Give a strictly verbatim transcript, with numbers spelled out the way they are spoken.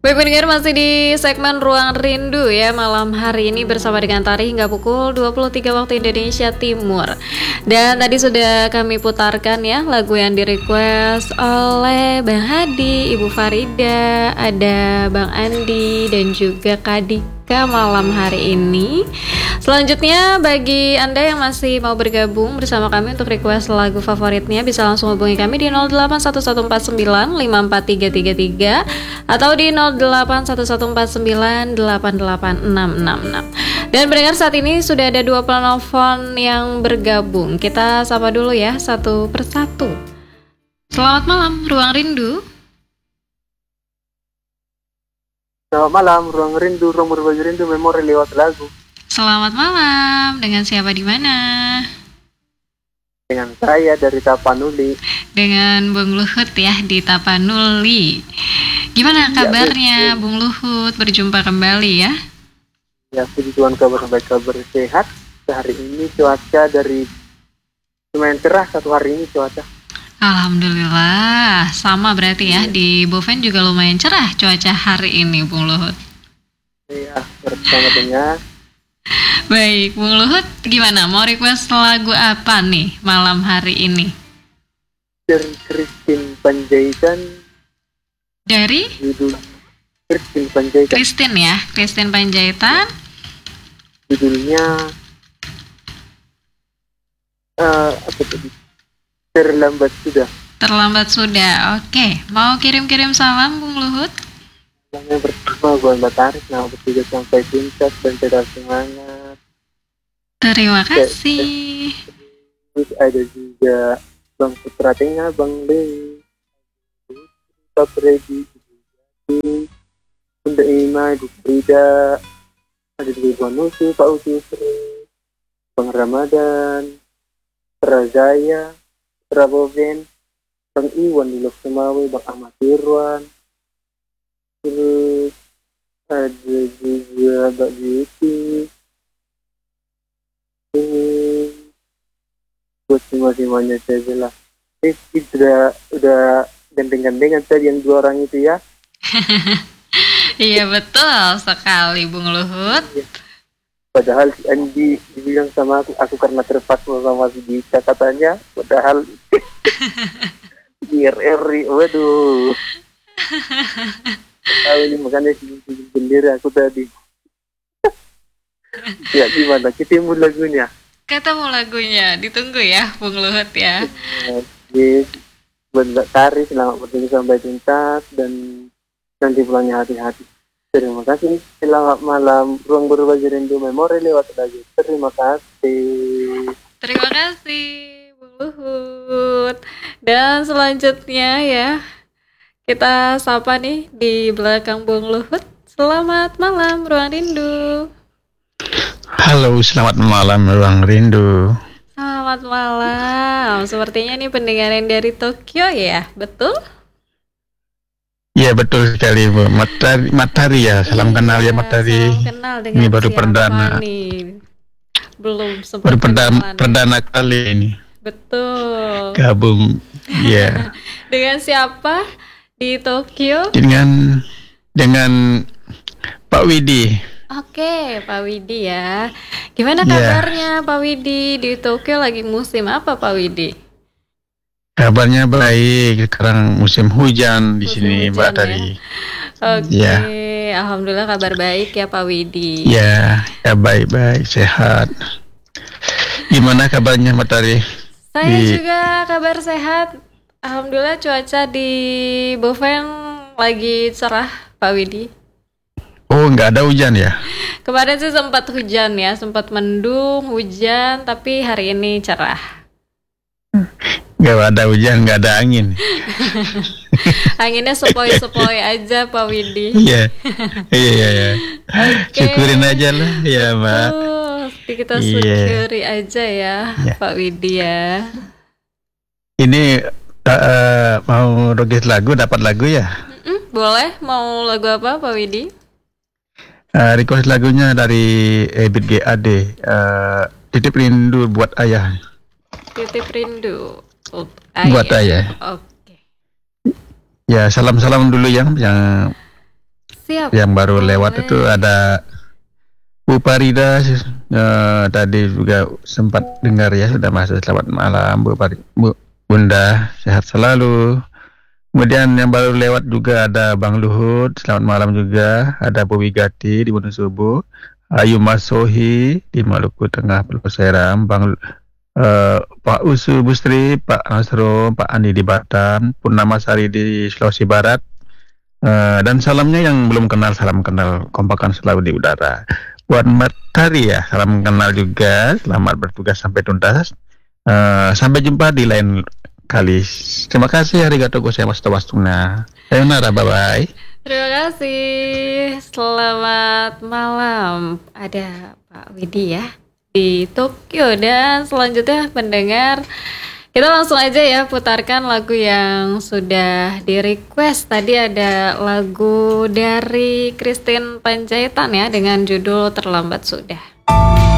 Baik pendengar, masih di segmen Ruang Rindu ya malam hari ini bersama dengan Tari hingga pukul dua puluh tiga waktu Indonesia Timur. Dan tadi sudah kami putarkan ya lagu yang di-request oleh Bang Hadi, Ibu Farida, ada Bang Andi dan juga Kadika malam hari ini. Selanjutnya bagi Anda yang masih mau bergabung bersama kami untuk request lagu favoritnya bisa langsung hubungi kami di nol delapan satu satu empat sembilan lima empat tiga tiga tiga atau di nol delapan satu satu empat sembilan delapan delapan enam enam enam. Dan pendengar, saat ini sudah ada dua penelpon yang bergabung. Kita sapa dulu ya satu persatu. Selamat malam Ruang Rindu. Selamat malam Ruang Rindu, Ruang Berbagi Rindu, memori lewat lagu. Selamat malam, dengan siapa di mana? Dengan saya dari Tapanuli. Dengan Bung Luhut ya di Tapanuli. Gimana kabarnya ya, Bung Luhut? Berjumpa kembali ya. Ya, puji Tuhan, kabar baik, kabar sehat. Hari ini cuaca dari lumayan cerah, satu hari ini cuaca. Alhamdulillah, sama berarti ya. Di Boven juga lumayan cerah cuaca hari ini, Bung Luhut. Iya, bersama dengan. Baik, Bung Luhut, gimana? Mau request lagu apa nih malam hari ini? Dari Christine Panjaitan. Dari? Judul Christine Panjaitan. Christine ya, Christine Panjaitan. Judulnya uh, apa tadi? Terlambat sudah. Terlambat sudah. Oke, mau kirim-kirim salam Bung Luhut? Yang pertama gue Mbak Tarik, nah bertiga sampai tuntas dan tetap semangat. Terima kasih. Terus ada juga Bang Putra Tengah, Bang Dewi, Pak Freddy, Bunda Ima, Ibu Frida, ada juga Bang Nusi, Pak Utisri, Bang Ramadan, Razaya, Raboven, Bang Iwan di Lok Semawe, Bang Ahmad Irwan. Terus ada juga Mbak Beauty. Hmm, buat semua-semuanya saja lah. Eh, udah udah gandeng-gandengan tadi yang dua orang itu ya. Iya betul sekali Bung Luhut. Ya. Padahal si Andi dibilang sama aku, aku karena terpaksa sama si Dika katanya. Padahal di R R I, waduh. Tahu ini makanya sibuk bendera aku tadi. Ya gimana? Ketemu lagunya. Ketemu lagunya, ditunggu ya Bung Luhut ya. Yes. Buat Mbak Tari, selamat bertemu sampai tuntas dan nanti pulangnya hati-hati. Terima kasih. Selamat malam. Ruang Berbagi Rindu, memori lewat lagu. Terima kasih. Terima kasih Bung Luhut. Dan selanjutnya ya, kita sapa nih di belakang Bung Luhut. Selamat malam Ruang Rindu. Halo, selamat malam Ruang Rindu. Selamat malam. Sepertinya nih pendengar yang dari Tokyo ya, betul? Ya betul sekali Bu. Matahari, Matahari ya, salam iya, kenal ya Matahari. Salam kenal dengan ini baru perdana. Nih? Belum sempat baru perdana, perdana kali ini. Betul. Gabung, ya. Dengan siapa di Tokyo? Dengan dengan Pak Widi. Oke, Pak Widi ya. Gimana ya. kabarnya Pak Widi di Tokyo, lagi musim apa Pak Widi? Kabarnya baik, sekarang musim hujan di musim sini hujan, Mbak ya? Tari. Oke, ya. Alhamdulillah kabar baik ya Pak Widi. Ya, ya baik-baik, sehat. Gimana kabarnya Mbak Tari? Saya di... juga kabar sehat. Alhamdulillah cuaca di Boven lagi cerah Pak Widi. Oh, nggak ada hujan ya? Kemarin sih sempat hujan ya, sempat mendung, hujan, tapi hari ini cerah. Nggak ada hujan, nggak ada angin. Anginnya sepoi-sepoi aja Pak Widi. Iya, iya, iya. iya. Okay. Syukurin aja lah, ya Mbak. Oh, kita Iya. syukuri aja ya, ya. Pak Widi ya. Ini uh, mau request lagu, dapat lagu ya? Mm-mm, boleh, mau lagu apa Pak Widi? Uh, request lagunya dari Ebit G A D, uh, Titip Rindu buat Ayah. Titip Rindu oh, buat Ayah. Oke. Ya, salam-salam dulu yang yang Siap. Yang baru lewat Boleh. itu ada Bu Farida, eh, tadi juga sempat dengar ya, sudah masuk. Selamat malam Bu Farida, Bu Bunda, sehat selalu. Kemudian yang baru lewat juga ada Bang Luhut, selamat malam juga. Ada Bu Wigati di Gunung Subuh, Ayu Masohi di Maluku Tengah, Pulau Seram, Bang eh, Pak Usu Bustri, Pak Nasro, Pak Andi di Batam, Purnama Sari di Sulawesi Barat. Eh, dan salamnya yang belum kenal, salam kenal, kompakan selalu di udara. Buat Matahari ya, salam kenal juga, selamat bertugas sampai tuntas. Eh, sampai jumpa di lain kali. Terima kasih, arigatou gozaimasu wastuna. Sayonara, bye-bye. Terima kasih. Selamat malam. Ada Pak Widi ya di Tokyo. Dan selanjutnya pendengar, kita langsung aja ya putarkan lagu yang sudah di request. Tadi ada lagu dari Christine Panjaitan ya dengan judul Terlambat Sudah.